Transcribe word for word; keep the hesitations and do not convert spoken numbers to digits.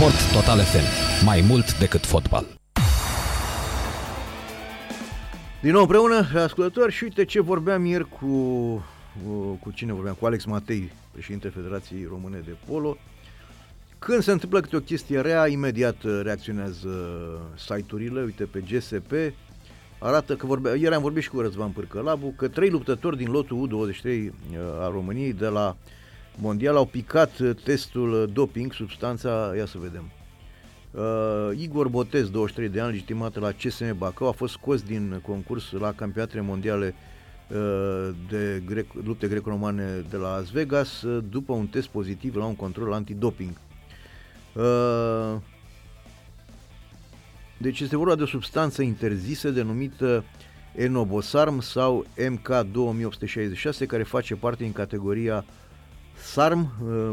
Sport Total F M. Mai mult decât fotbal. Din nou împreună, ascultători, și uite ce vorbeam ieri cu, cu cine vorbeam, cu Alex Matei, președinte Federației Române de Polo. Când se întâmplă câte o chestie rea, imediat reacționează site-urile, uite pe G S P, arată că vorbea, ieri am vorbit și cu Răzvan Pârcălabu, că trei luptători din lotul U douăzeci și trei al României de la Mondial au picat testul doping, substanța, ia să vedem. Uh, Igor Botez, douăzeci și trei de ani, legitimat la C S M Bacău, a fost scos din concurs la campionatele mondiale uh, de grec, lupte greco-romane de la Las Vegas uh, după un test pozitiv la un control antidoping. Uh, deci este vorba de o substanță interzisă denumită Enobosarm sau M K două mii opt sute șaizeci și șase, care face parte din categoria SARM, uh,